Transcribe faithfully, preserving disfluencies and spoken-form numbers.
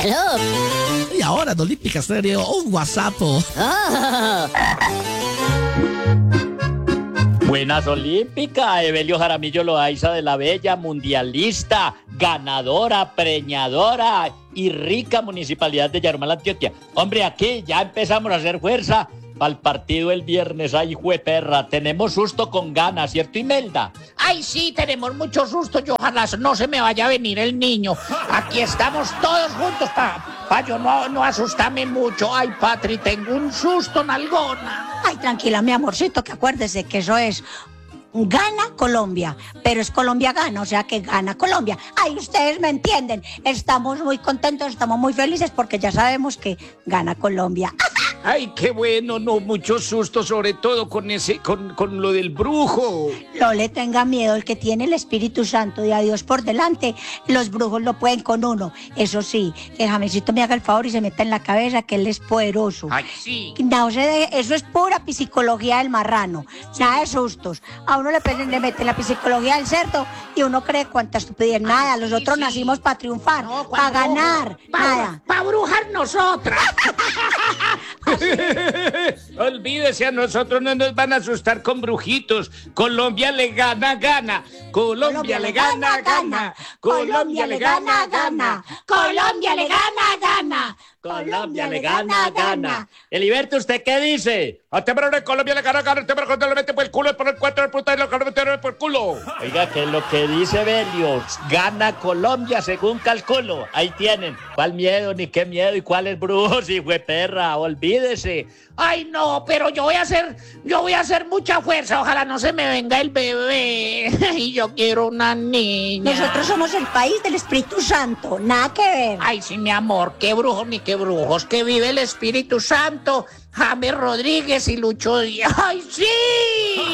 Hello. Y ahora en Olímpica Estéreo, un WhatsApp. Oh. Buenas Olímpica, Evelio Jaramillo Loaiza de la Bella, mundialista, ganadora, preñadora y rica municipalidad de Yarumal, Antioquia. Hombre, aquí ya empezamos a hacer fuerza para el partido el viernes. Ay, jueperra, tenemos susto con ganas, ¿cierto, Imelda? Ay, sí, tenemos mucho susto, y ojalá no se me vaya a venir el niño. Aquí estamos todos juntos para pa yo no, no asustarme mucho. Ay, Patri, tengo un susto, nalgona. Ay, tranquila, mi amorcito, que acuérdese que eso es gana Colombia, pero es Colombia gana, o sea que gana Colombia. Ay, ustedes me entienden. Estamos muy contentos, estamos muy felices porque ya sabemos que gana Colombia. Ay, qué bueno, no, mucho susto, sobre todo con ese, con, con lo del brujo. No le tenga miedo, el que tiene el Espíritu Santo y a Dios por delante, los brujos lo pueden con uno. Eso sí, que Jamesito me haga el favor y se meta en la cabeza que él es poderoso. Ay, sí. No se deje, eso es pura psicología del marrano, nada de sustos. A uno le, le mete la psicología del cerdo y uno cree cuánta estupidez, nada. Los sí, otros sí. nacimos para triunfar, No, para ¿cuál brujo? ganar, Pa, nada. Para brujar nosotras. Olvídese, a nosotros no nos van a asustar con brujitos. Colombia le gana, gana. Colombia le gana, gana. Colombia le gana, gana. Colombia le gana, gana. Colombia le gana, gana. Eliberto, ¿usted qué dice? A temprano Colombia le gana, gana. Temprano cuando le mete por el culo, por el cuatro de puta y lo que le mete por el culo. Oiga, que lo que dice Belio, gana Colombia según calculo. Ahí tienen. ¿Cuál miedo, ni qué miedo, y cuáles brujos, y perra? Olvídese. Ay, no, pero yo voy a hacer, yo voy a hacer mucha fuerza. Ojalá no se me venga el bebé. Y yo quiero una niña. Nosotros somos el país del Espíritu Santo, nada que ver. Ay, sí, mi amor, qué brujos ni qué brujos. Que vive el Espíritu Santo. James Rodríguez y Lucho Díaz. ¡Ay, sí!